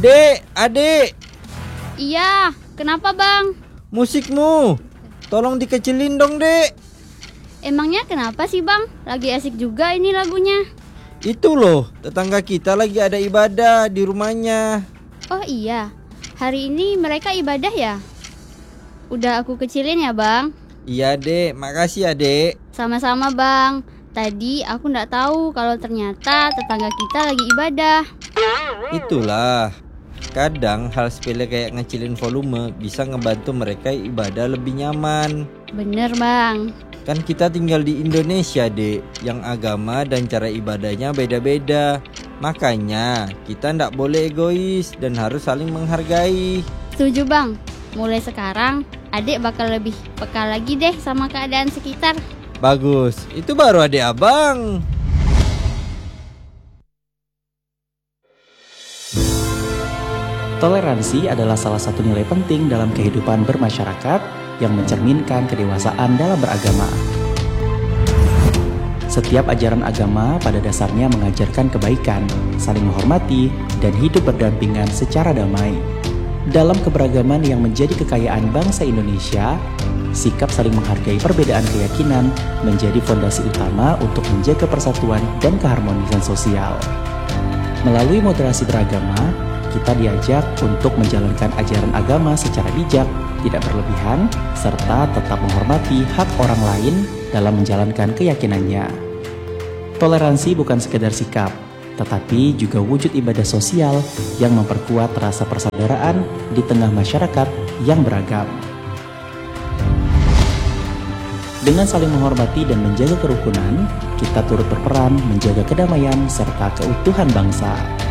Dek, adik, Iya, kenapa bang? musikmu. Tolong dikecilin dong, Dek. Emangnya kenapa sih bang? Lagi asik juga ini lagunya. Itu loh, tetangga kita lagi ada ibadah di rumahnya. Oh iya, hari ini mereka ibadah ya? Udah aku kecilin ya bang? Iya, Dek. Makasih ya, Dek. Sama-sama bang. Tadi aku nggak tahu kalau ternyata tetangga kita lagi ibadah. Itulah. Kadang hal sepele kayak ngecilin volume bisa ngebantu mereka ibadah lebih nyaman. Bener bang. Kan kita tinggal di Indonesia, Dek, yang agama dan cara ibadahnya beda-beda. Makanya kita ndak boleh egois dan harus saling menghargai. Setuju bang. Mulai sekarang adik bakal lebih peka lagi deh sama keadaan sekitar. Bagus, itu baru adik abang. Toleransi adalah salah satu nilai penting dalam kehidupan bermasyarakat yang mencerminkan kedewasaan dalam beragama. Setiap ajaran agama pada dasarnya mengajarkan kebaikan, saling menghormati, dan hidup berdampingan secara damai. Dalam keberagaman yang menjadi kekayaan bangsa Indonesia, sikap saling menghargai perbedaan keyakinan menjadi fondasi utama untuk menjaga persatuan dan keharmonisan sosial. Melalui moderasi beragama, kita diajak untuk menjalankan ajaran agama secara bijak, tidak berlebihan, serta tetap menghormati hak orang lain dalam menjalankan keyakinannya. Toleransi bukan sekedar sikap, tetapi juga wujud ibadah sosial yang memperkuat rasa persaudaraan di tengah masyarakat yang beragam. Dengan saling menghormati dan menjaga kerukunan, kita turut berperan menjaga kedamaian serta keutuhan bangsa.